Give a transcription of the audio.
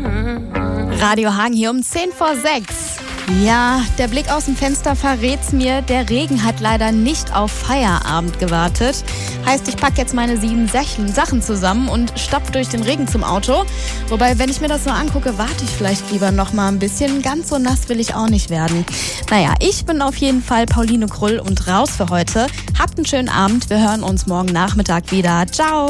Radio Hagen hier um 5:50. Ja, der Blick aus dem Fenster verrät's mir. Der Regen hat leider nicht auf Feierabend gewartet. Heißt, ich packe jetzt meine 7 Sachen zusammen und stapf durch den Regen zum Auto. Wobei, wenn ich mir das so angucke, warte ich vielleicht lieber noch mal ein bisschen. Ganz so nass will ich auch nicht werden. Naja, ich bin auf jeden Fall Pauline Krull und raus für heute. Habt einen schönen Abend. Wir hören uns morgen Nachmittag wieder. Ciao.